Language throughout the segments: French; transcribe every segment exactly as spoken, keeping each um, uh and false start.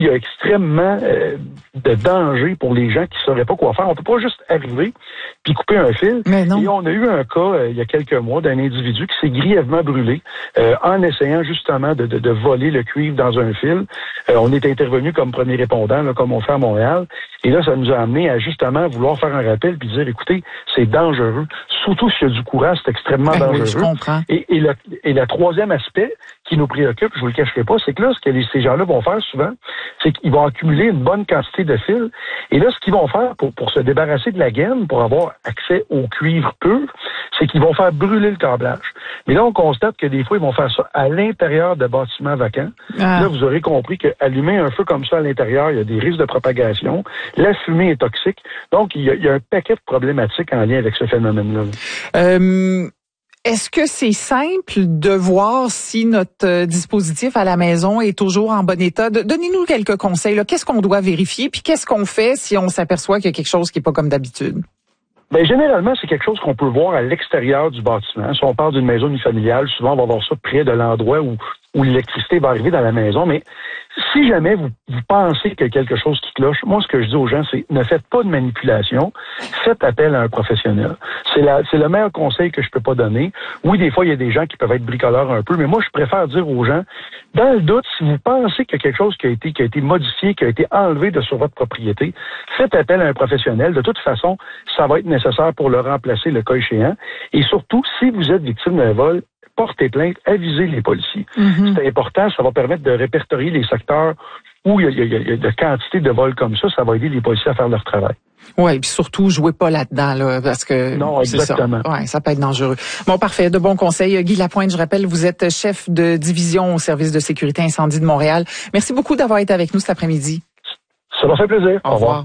il y a extrêmement euh, de danger pour les gens qui ne sauraient pas quoi faire. On peut pas juste arriver puis couper un fil. Mais non. Et on a eu un cas euh, il y a quelques mois d'un individu qui s'est grièvement brûlé euh, en essayant justement de, de, de voler le cuivre dans un fil. Euh, on est intervenu comme premier répondant, là, comme on fait à Montréal. Et là, ça nous a amené à justement vouloir faire un rappel puis dire, écoutez, c'est dangereux. Surtout s'il y a du courant, c'est extrêmement ben dangereux. Oui, je comprends. Et, et, le, et le troisième aspect qui nous préoccupe, je vous le cacherai pas, c'est que là, ce que les, ces gens-là vont faire souvent, c'est qu'ils vont accumuler une bonne quantité de fils. Et là, ce qu'ils vont faire pour, pour se débarrasser de la gaine, pour avoir accès au cuivre pur, c'est qu'ils vont faire brûler le câblage. Mais là, on constate que des fois, ils vont faire ça à l'intérieur de bâtiments vacants. Ah. Là, vous aurez compris qu'allumer un feu comme ça à l'intérieur, il y a des risques de propagation. La fumée est toxique. Donc, il y a, il y a un paquet de problématiques en lien avec ce phénomène-là. Euh... Est-ce que c'est simple de voir si notre euh, dispositif à la maison est toujours en bon état? De, donnez-nous quelques conseils. Là. Qu'est-ce qu'on doit vérifier? Puis qu'est-ce qu'on fait si on s'aperçoit qu'il y a quelque chose qui n'est pas comme d'habitude? Ben généralement, c'est quelque chose qu'on peut voir à l'extérieur du bâtiment. Si on parle d'une maison unifamiliale, souvent on va voir ça près de l'endroit où, où l'électricité va arriver dans la maison. Mais si jamais vous, vous pensez qu'il y a quelque chose qui cloche, moi, ce que je dis aux gens, c'est ne faites pas de manipulation, faites appel à un professionnel. C'est, la, c'est le meilleur conseil que je peux pas donner. Oui, des fois, il y a des gens qui peuvent être bricoleurs un peu, mais moi, je préfère dire aux gens, dans le doute, si vous pensez qu'il y a quelque chose qui a été, qui a été modifié, qui a été enlevé de sur votre propriété, faites appel à un professionnel. De toute façon, ça va être nécessaire pour le remplacer le cas échéant. Et surtout, si vous êtes victime d'un vol, portez plainte, avisez les policiers. Mm-hmm. C'est important, ça va permettre de répertorier les secteurs où il y a, il y a, il y a de quantité de vols comme ça, ça va aider les policiers à faire leur travail. Oui, puis surtout, jouez pas là-dedans, là, parce que... Non, exactement. Ça. Ouais, ça peut être dangereux. Bon, parfait. De bons conseils. Guy Lapointe, je rappelle, vous êtes chef de division au service de sécurité incendie de Montréal. Merci beaucoup d'avoir été avec nous cet après-midi. Ça m'a fait plaisir. Au, Au revoir. revoir.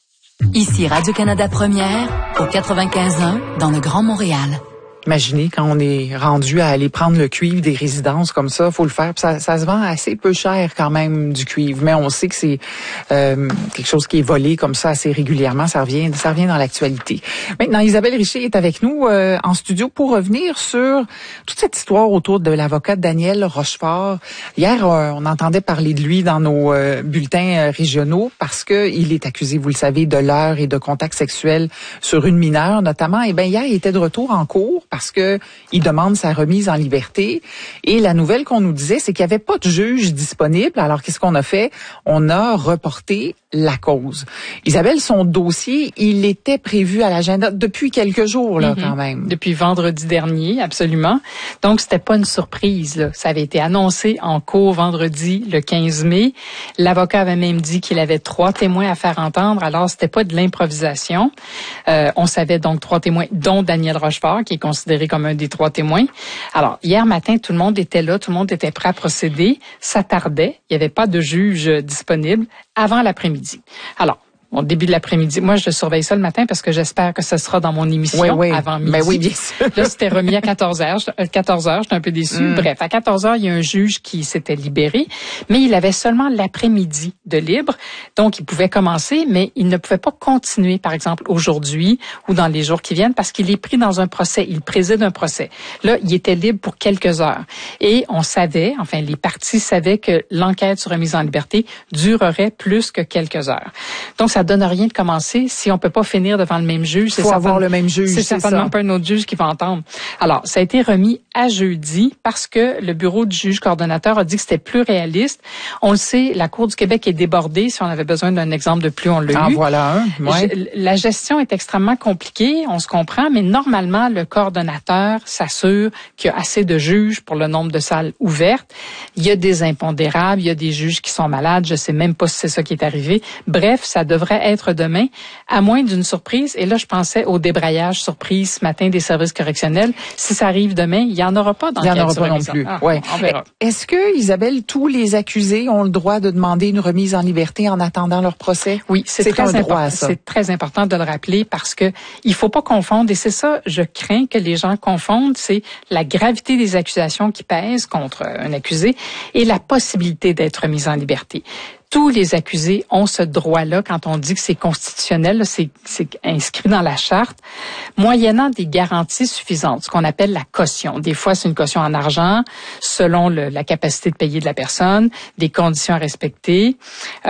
Ici Radio-Canada Première, au quatre-vingt-quinze un, dans le Grand Montréal. Imaginez quand on est rendu à aller prendre le cuivre des résidences comme ça, faut le faire. Ça, ça se vend assez peu cher quand même du cuivre, mais on sait que c'est euh, quelque chose qui est volé comme ça assez régulièrement. Ça revient, ça revient dans l'actualité. Maintenant, Isabelle Richer est avec nous euh, en studio pour revenir sur toute cette histoire autour de l'avocat Daniel Rochefort. Hier, euh, on entendait parler de lui dans nos euh, bulletins euh, régionaux parce que il est accusé, vous le savez, de leurre et de contact sexuel sur une mineure, notamment. Et ben hier, il était de retour en cours parce que il demande sa remise en liberté. Et la nouvelle qu'on nous disait, c'est qu'il n'y avait pas de juge disponible. Alors, qu'est-ce qu'on a fait? On a reporté la cause. Isabelle, son dossier, il était prévu à l'agenda depuis quelques jours, là, mm-hmm. quand même. Depuis vendredi dernier, absolument. Donc, c'était pas une surprise, là. Ça avait été annoncé en cours vendredi, le quinze mai. L'avocat avait même dit qu'il avait trois témoins à faire entendre. Alors, c'était pas de l'improvisation. Euh, on savait donc trois témoins, dont Daniel Rochefort, qui est considéré comme un des trois témoins. Alors, hier matin, tout le monde était là, tout le monde était prêt à procéder. Ça tardait. Il n'y avait pas de juge disponible avant l'après-midi. Alors, au début de l'après-midi. Moi, je surveille ça le matin parce que j'espère que ce sera dans mon émission oui, oui. avant midi. Ben oui, bien sûr. Là, c'était remis à quatorze heures. quatorze heures, j'étais un peu déçue. Mm. Bref, à quatorze heures, il y a un juge qui s'était libéré, mais il avait seulement l'après-midi de libre. Donc, il pouvait commencer, mais il ne pouvait pas continuer, par exemple, aujourd'hui ou dans les jours qui viennent parce qu'il est pris dans un procès. Il préside un procès. Là, il était libre pour quelques heures. Et on savait, enfin, les parties savaient que l'enquête sur remise en liberté durerait plus que quelques heures. Donc, ça donne rien de commencer si on peut pas finir devant le même juge. Il faut avoir le même juge, c'est certainement pas un autre juge qui va entendre. Alors, ça a été remis à jeudi parce que le bureau du juge coordonnateur a dit que c'était plus réaliste. On le sait, la Cour du Québec est débordée. Si on avait besoin d'un exemple de plus, on l'a ah, eu. Ah, voilà un. Ouais. La gestion est extrêmement compliquée, on se comprend, mais normalement, le coordonnateur s'assure qu'il y a assez de juges pour le nombre de salles ouvertes. Il y a des impondérables, il y a des juges qui sont malades. Je sais même pas si c'est ça qui est arrivé. Bref, ça devrait être demain, à moins d'une surprise. Et là, je pensais au débrayage surprise ce matin des services correctionnels. Si ça arrive demain, il n'y en aura pas dans le Il n'y en aura pas non plus. Ah, ouais. On verra. Est-ce que, Isabelle, tous les accusés ont le droit de demander une remise en liberté en attendant leur procès? Oui, c'est, c'est très un important. Droit, ça. C'est très important de le rappeler parce que il faut pas confondre, et c'est ça, je crains que les gens confondent, c'est la gravité des accusations qui pèsent contre un accusé et la possibilité d'être mis en liberté. Tous les accusés ont ce droit-là quand on dit que c'est constitutionnel, c'est, c'est inscrit dans la charte, moyennant des garanties suffisantes, ce qu'on appelle la caution. Des fois, c'est une caution en argent, selon le, la capacité de payer de la personne, des conditions à respecter. Euh,